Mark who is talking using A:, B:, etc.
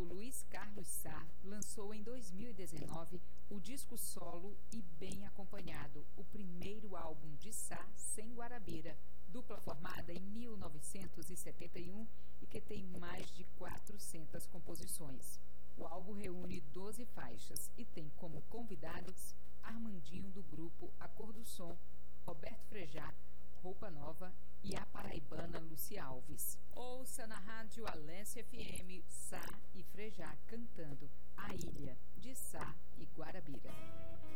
A: músico Luiz Carlos Sá lançou em 2019 o disco solo E Bem Acompanhado, o primeiro álbum de Sá sem Guarabira, dupla formada em 1971 e que tem mais de 400 composições. O álbum reúne 12 faixas e tem como convidados Armandinho do grupo A Cor do Som, Roberto Frejá, Roupa Nova e a paraibana Lúcia Alves. Ouça na rádio Alesse FM Sá e Frejá cantando A Ilha, de Sá e Guarabira.